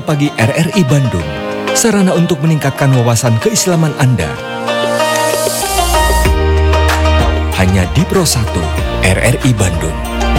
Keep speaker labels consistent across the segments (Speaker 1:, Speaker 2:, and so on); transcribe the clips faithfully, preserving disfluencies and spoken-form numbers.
Speaker 1: Pagi R R I Bandung, sarana untuk meningkatkan wawasan keislaman Anda. Hanya di Pro satu R R I Bandung.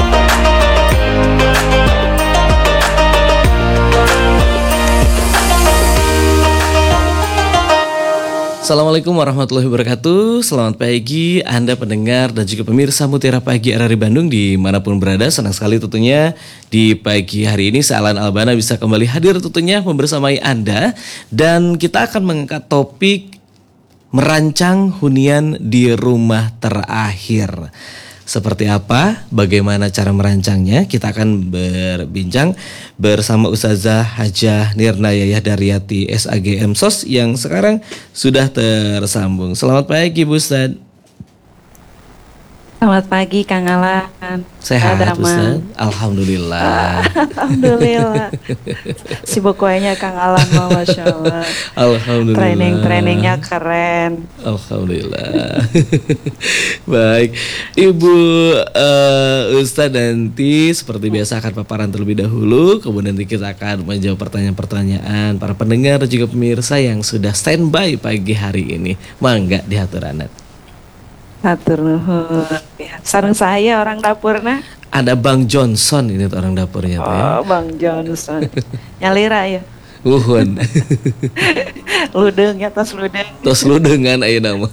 Speaker 2: Assalamualaikum warahmatullahi wabarakatuh. Selamat pagi Anda pendengar dan juga pemirsa Mutiara Pagi R R I Bandung dimanapun berada. Senang sekali tentunya di pagi hari ini Sa'alan Albana bisa kembali hadir tentunya membersamai Anda. Dan kita akan mengangkat topik merancang hunian di rumah terakhir. Seperti apa, bagaimana cara merancangnya, kita akan berbincang bersama Ustazah Hajah Nirna Yayah Daryati S A G M Sos yang sekarang sudah tersambung. Selamat pagi Bu Ustaz.
Speaker 3: Selamat pagi Kang Alan.
Speaker 2: Sehat Ustaz? Alhamdulillah.
Speaker 3: Alhamdulillah. Sibuk kuenya Kang Alan, Masya Allah.
Speaker 2: Alhamdulillah.
Speaker 3: Training-trainingnya keren.
Speaker 2: Alhamdulillah. Baik, Ibu uh, Ustaz nanti seperti biasa akan paparan terlebih dahulu. Kemudian nanti kita akan menjawab pertanyaan-pertanyaan para pendengar dan juga pemirsa yang sudah standby pagi hari ini. Mangga diatur anak.
Speaker 3: Hatur nuhun. Sareng saya orang dapurna.
Speaker 2: Ada Bang Johnson ini tuh orang dapurnya tuh ya.
Speaker 3: Oh, Bang Johnson. Nyalira ya.
Speaker 2: Uhun.
Speaker 3: Ludeng ya, tos ludeng.
Speaker 2: Tos ludengan aya nama.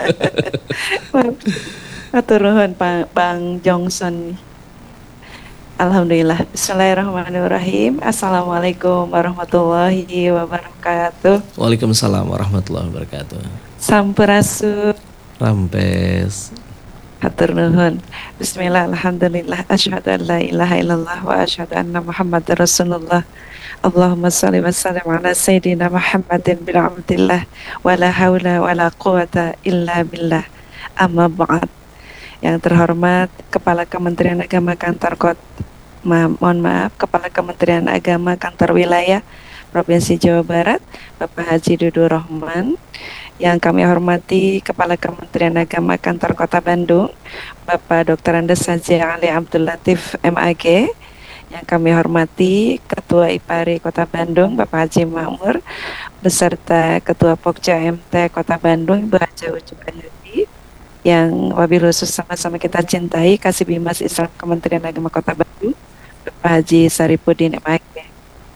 Speaker 3: Hatur nuhun Pak Bang Johnson. Alhamdulillah. Bismillahirrahmanirrahim. Assalamualaikum warahmatullahi wabarakatuh.
Speaker 2: Waalaikumsalam warahmatullahi wabarakatuh.
Speaker 3: Sampurasun.
Speaker 2: Rampes.
Speaker 3: Hatur nuhun. Bismillah, alhamdulillah, asyhadu an la ilaha illallah wa asyhadu anna Muhammadar Rasulullah. Allahumma shalli wa sallim ala sayyidina Muhammadin bin Abdillah wa la haula wa la quwata illa billah. Amma ba'd. Yang terhormat Kepala Kementerian Agama Kantor Kota, ma mohon maaf, Kepala Kementerian Agama Kantor Wilayah Provinsi Jawa Barat, Bapak Haji Dudu Rohman. Yang kami hormati Kepala Kementerian Agama Kantor Kota Bandung, Bapak Doktor Andes Haji Ali Abdul Latif M A G. Yang kami hormati Ketua I P A R I Kota Bandung, Bapak Haji Makmur, beserta Ketua Pokja M T Kota Bandung, Ibu Haja Ujub Ayudi. Yang wabil khusus sama-sama kita cintai Kasih Bimas Islam Kementerian Agama Kota Bandung, Bapak Haji Saripudin M A G.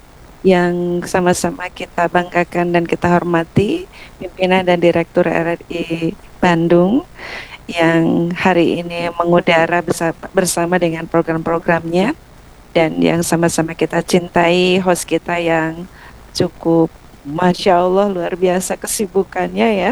Speaker 3: Yang sama-sama kita banggakan dan kita hormati pimpinan dan direktur R R I Bandung yang hari ini mengudara bersama dengan program-programnya, dan yang sama-sama kita cintai host kita yang cukup Masya Allah luar biasa kesibukannya ya,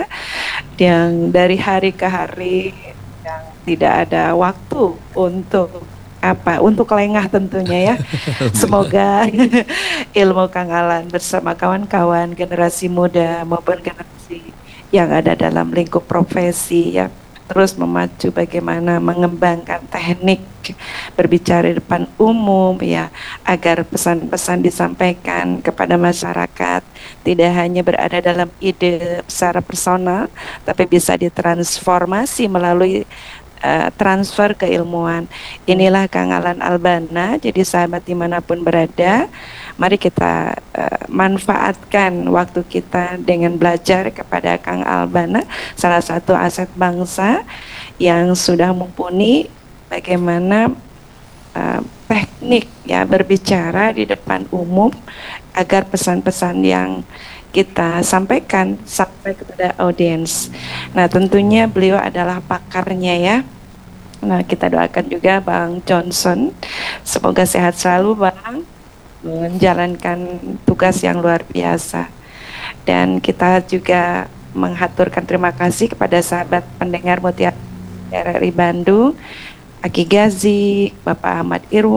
Speaker 3: yang dari hari ke hari yang tidak ada waktu untuk apa untuk lengah tentunya ya. Semoga ilmu Kang Alan bersama kawan-kawan generasi muda maupun generasi yang ada dalam lingkup profesi ya terus memacu bagaimana mengembangkan teknik berbicara di depan umum ya, agar pesan-pesan disampaikan kepada masyarakat tidak hanya berada dalam ide secara personal tapi bisa ditransformasi melalui Uh, transfer keilmuan. Inilah Kang Alan Albana. Jadi sahabat dimanapun berada, mari kita uh, manfaatkan waktu kita dengan belajar kepada Kang Albana, salah satu aset bangsa yang sudah mumpuni bagaimana uh, teknik ya berbicara di depan umum agar pesan-pesan yang kita sampaikan sampai kepada audiens. Nah, tentunya beliau adalah pakarnya ya. Nah, kita doakan juga Bang Johnson, semoga sehat selalu Bang, menjalankan tugas yang luar biasa. Dan kita juga menghaturkan terima kasih kepada sahabat pendengar Mutiara R R I Bandung, Aki Gazi, Bapak Ahmad Irwan,